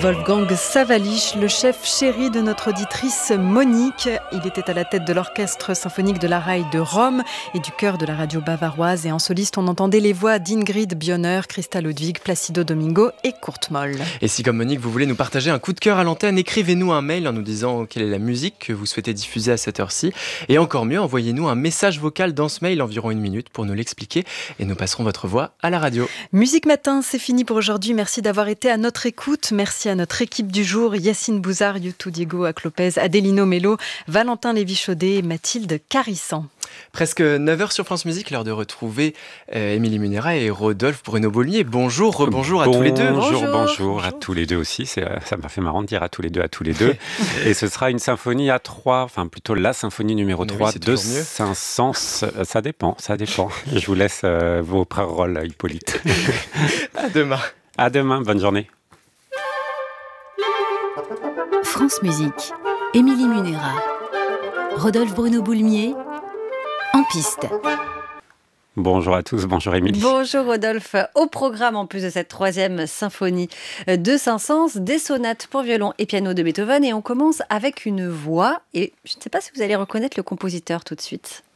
Wolfgang Sawallisch, le chef chéri de notre auditrice Monique. Il était à la tête de l'orchestre symphonique de la RAI de Rome et du chœur de la radio bavaroise. Et en soliste, on entendait les voix d'Ingrid Bionner, Christa Ludwig, Placido Domingo et Kurt Moll. Et si comme Monique, vous voulez nous partager un coup de cœur à l'antenne, écrivez-nous un mail en nous disant quelle est la musique que vous souhaitez diffuser à cette heure-ci. Et encore mieux, envoyez-nous un message vocal dans ce mail, environ 1 minute, pour nous l'expliquer. Et nous passerons votre voix à la radio. Musique Matin, c'est fini pour aujourd'hui. Merci d'avoir été à notre écoute. Merci à notre équipe du jour, Yacine Bouzard, Youtou Diego Lopez, Adélino Mello, Valentin Lévy-Chaudet et Mathilde Carissan. Presque 9h sur France Musique, l'heure de retrouver Émilie Munera et Rodolphe Bruno-Boulmier. Bonjour, rebonjour à tous les deux. Bonjour à tous les deux aussi. Ça m'a fait marrant de dire à tous les deux. Et ce sera une symphonie à 3, enfin plutôt la symphonie numéro 3 de Saint-Saëns. Ça dépend. Je vous laisse vos paroles, Hippolyte. À demain. À demain, bonne journée. France Musique, Émilie Munera, Rodolphe Bruno-Boulmier, en piste. Bonjour à tous, bonjour Émilie. Bonjour Rodolphe. Au programme, en plus de cette 3e symphonie de Saint-Saëns, des sonates pour violon et piano de Beethoven. Et on commence avec une voix. Et je ne sais pas si vous allez reconnaître le compositeur tout de suite.